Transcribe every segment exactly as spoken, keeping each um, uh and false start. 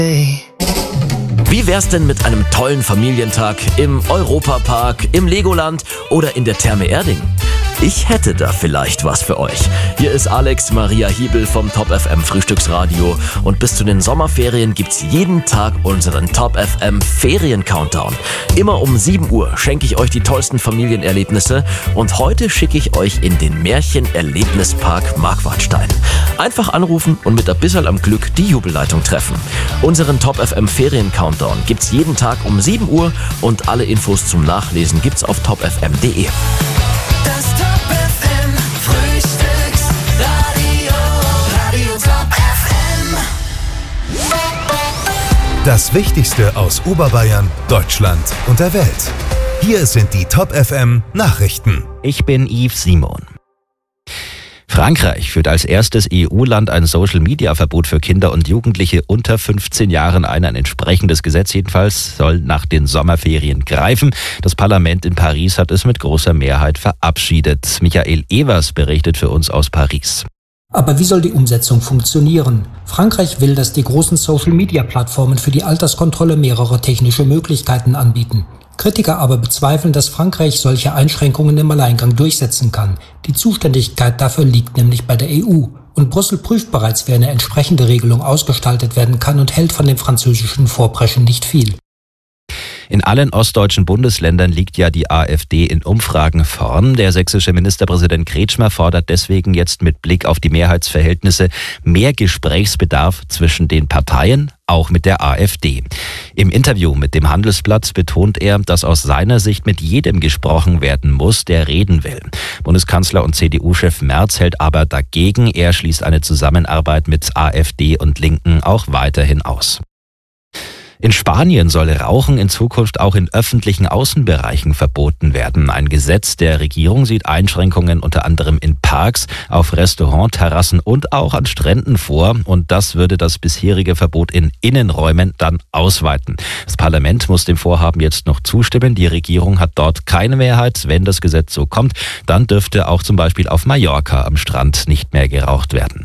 Wie wär's denn mit einem tollen Familientag im Europapark, im Legoland oder in der Therme Erding? Ich hätte da vielleicht was für euch. Hier ist Alex Maria Hiebel vom Top F M Frühstücksradio und bis zu den Sommerferien gibt's jeden Tag unseren Top F M Ferien-Countdown. Immer um sieben Uhr schenke ich euch die tollsten Familienerlebnisse und heute schicke ich euch in den Märchen-Erlebnispark Marquardstein. Einfach anrufen und mit ein bisschen am Glück die Jubelleitung treffen. Unseren Top F M Ferien-Countdown gibt's jeden Tag um sieben Uhr und alle Infos zum Nachlesen gibt's auf top f m punkt d e. Das Top F M Frühstücksradio, Radio Top F M. Das Wichtigste aus Oberbayern, Deutschland und der Welt. Hier sind die Top F M Nachrichten. Ich bin Yves Simon. Frankreich führt als erstes E U-Land ein Social-Media-Verbot für Kinder und Jugendliche unter fünfzehn Jahren ein. Ein entsprechendes Gesetz jedenfalls soll nach den Sommerferien greifen. Das Parlament in Paris hat es mit großer Mehrheit verabschiedet. Michael Evers berichtet für uns aus Paris. Aber wie soll die Umsetzung funktionieren? Frankreich will, dass die großen Social-Media-Plattformen für die Alterskontrolle mehrere technische Möglichkeiten anbieten. Kritiker aber bezweifeln, dass Frankreich solche Einschränkungen im Alleingang durchsetzen kann. Die Zuständigkeit dafür liegt nämlich bei der E U. Und Brüssel prüft bereits, wie eine entsprechende Regelung ausgestaltet werden kann und hält von dem französischen Vorpreschen nicht viel. In allen ostdeutschen Bundesländern liegt ja die AfD in Umfragen vorn. Der sächsische Ministerpräsident Kretschmer fordert deswegen jetzt mit Blick auf die Mehrheitsverhältnisse mehr Gesprächsbedarf zwischen den Parteien, auch mit der AfD. Im Interview mit dem Handelsblatt betont er, dass aus seiner Sicht mit jedem gesprochen werden muss, der reden will. Bundeskanzler und C D U-Chef Merz hält aber dagegen. Er schließt eine Zusammenarbeit mit AfD und Linken auch weiterhin aus. In Spanien soll Rauchen in Zukunft auch in öffentlichen Außenbereichen verboten werden. Ein Gesetz der Regierung sieht Einschränkungen unter anderem in Parks, auf Restaurantterrassen und auch an Stränden vor. Und das würde das bisherige Verbot in Innenräumen dann ausweiten. Das Parlament muss dem Vorhaben jetzt noch zustimmen. Die Regierung hat dort keine Mehrheit. Wenn das Gesetz so kommt, dann dürfte auch zum Beispiel auf Mallorca am Strand nicht mehr geraucht werden.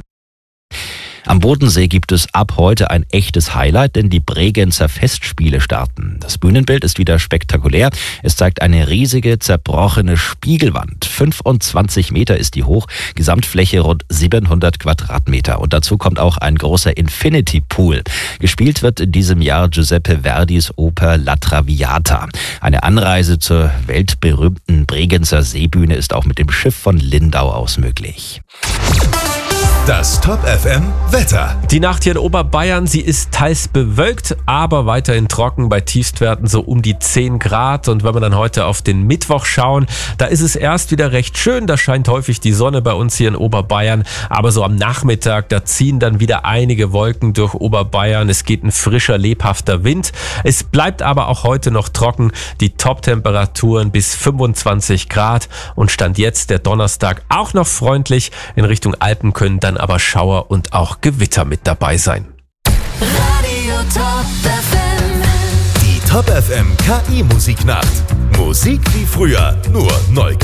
Am Bodensee gibt es ab heute ein echtes Highlight, denn die Bregenzer Festspiele starten. Das Bühnenbild ist wieder spektakulär. Es zeigt eine riesige, zerbrochene Spiegelwand. fünfundzwanzig Meter ist die hoch, Gesamtfläche rund siebenhundert Quadratmeter. Und dazu kommt auch ein großer Infinity Pool. Gespielt wird in diesem Jahr Giuseppe Verdis Oper La Traviata. Eine Anreise zur weltberühmten Bregenzer Seebühne ist auch mit dem Schiff von Lindau aus möglich. Das Top F M Wetter. Die Nacht hier in Oberbayern, sie ist teils bewölkt, aber weiterhin trocken bei Tiefstwerten so um die zehn Grad. Und wenn wir dann heute auf den Mittwoch schauen, da ist es erst wieder recht schön. Da scheint häufig die Sonne bei uns hier in Oberbayern. Aber so am Nachmittag, da ziehen dann wieder einige Wolken durch Oberbayern. Es geht ein frischer, lebhafter Wind. Es bleibt aber auch heute noch trocken. Die Top-Temperaturen bis fünfundzwanzig Grad. Und Stand jetzt der Donnerstag auch noch freundlich. In Richtung Alpen können dann aber Schauer und auch Gewitter mit dabei sein. Radio Top F M. Die Top F M K I-Musiknacht. Musik wie früher, nur neu gemacht.